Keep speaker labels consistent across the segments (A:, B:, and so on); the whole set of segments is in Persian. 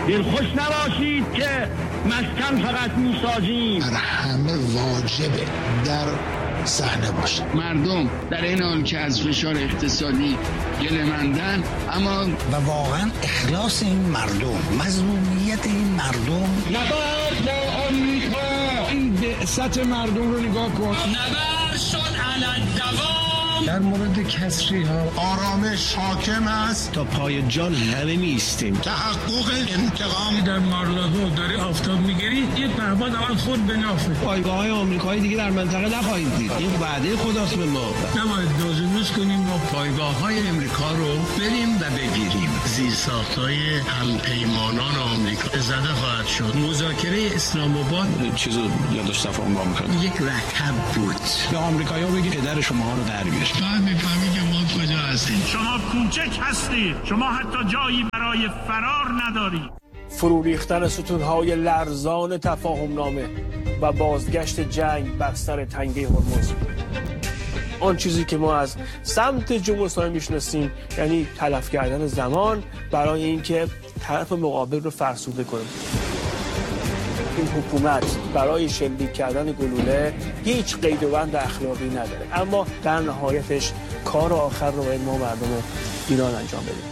A: دلخوش نباشید که مسکن فقط میسازیم.
B: بر همه واجبه در صحنه باشه.
C: مردم در این حال که از فشار اقتصادی گله‌مندن، اما
B: و واقعا اخلاص این مردم، مظلومیت این مردم.
A: نبرد با آمریکا.
D: این بعثت مردم رو نگاه کن.
E: نبرد شد علی الدوام.
D: در مورد کسری ها
B: آرامش حاکم است.
D: تا پای جان همه میستیم.
B: تحقق انتقام.
E: در مارلاگو داری آفتاب میگیری، یه پهباد اول خود به نافه.
D: پایگاه‌های آمریکایی دیگه در منطقه نخواهید دید. این وعده خداست به ما.
E: نباید دوزنوز کنیم و پایگاه‌های امریکا رو بریم و بگیریم. زیرساخت‌های همپیمانان آمریکا زده خواهد شد. مذاکره اسلام آباد
D: چیزو یادش تفاهم با می‌کنه.
E: یک رکب بود.
D: به آمریکایی‌ها بگید پدر شما رو در بیار.
E: بعد می‌فهمی که ما کجا هستیم.
F: شما کوچک هستید. شما حتی جایی برای فرار ندارید.
G: فرو ریختن ستون‌های لرزان تفاهم‌نامه و بازگشت جنگ بر سر تنگه هرمز. آن چیزی که ما از سمت جمهوری اسلامی میشناسیم، یعنی تلف کردن زمان برای اینکه طرف مقابل رو فرسوده کنیم. این حکومت برای شلیک کردن گلوله هیچ قید و بند اخلاقی نداره، اما در نهایتش کار آخر رو باید ما مردم ایران انجام بدیم.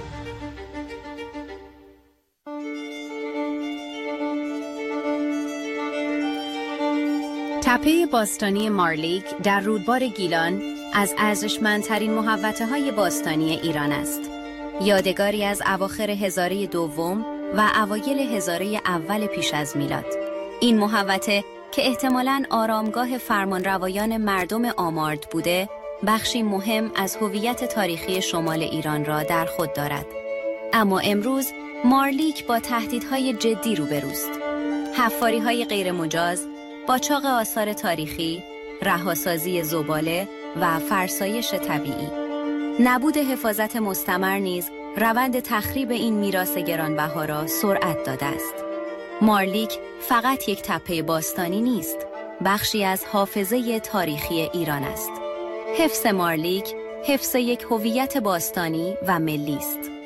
H: تپه باستانی مارلیک در رودبار گیلان از ارزشمندترین محوطه‌های باستانی ایران است. یادگاری از اواخر هزاره دوم و اوایل هزاره اول پیش از میلاد. این محوطه که احتمالاً آرامگاه فرمانروایان مردم آمارد بوده، بخشی مهم از هویت تاریخی شمال ایران را در خود دارد. اما امروز مارلیک با تهدیدهای جدی روبروست. حفاری‌های غیرمجاز، قاچاق آثار تاریخی، رهاسازی زباله و فرسایش طبیعی. نبود حفاظت مستمر نیز روند تخریب این میراث گرانبها را سرعت داده است. مارلیک فقط یک تپه باستانی نیست، بخشی از حافظه تاریخی ایران است. حفظ مارلیک، حفظ یک هویت باستانی و ملی است.